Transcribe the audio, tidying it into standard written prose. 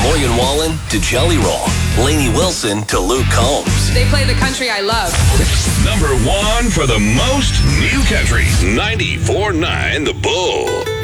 Morgan Wallen to Jelly Roll. Lainey Wilson to Luke Combs. They play the country I love. Number one for the most new country. 94.9 The Bull.